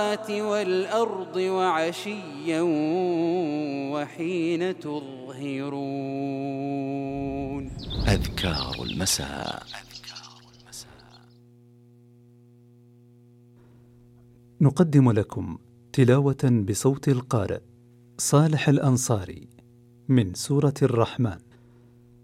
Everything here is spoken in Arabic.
والأرض وعشيا وحين تظهرون. أذكار المساء. نقدم لكم تلاوة بصوت القارئ صالح الأنصاري من سورة الرحمن.